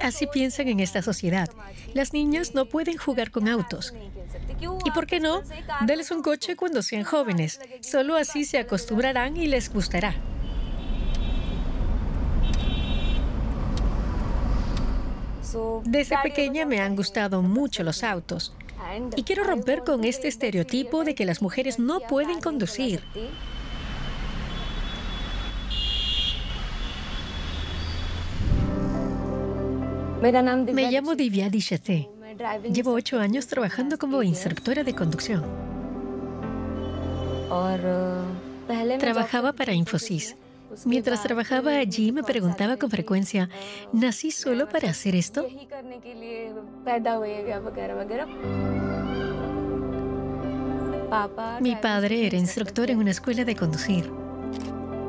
Así piensan en esta sociedad. Las niñas no pueden jugar con autos. ¿Y por qué no? Dales un coche cuando sean jóvenes. Solo así se acostumbrarán y les gustará. Desde pequeña me han gustado mucho los autos. Y quiero romper con este estereotipo de que las mujeres no pueden conducir. Me llamo Divya Dishete. Llevo 8 años trabajando como instructora de conducción. Trabajaba para Infosys. Mientras trabajaba allí me preguntaba con frecuencia, ¿nací solo para hacer esto? Mi padre era instructor en una escuela de conducir.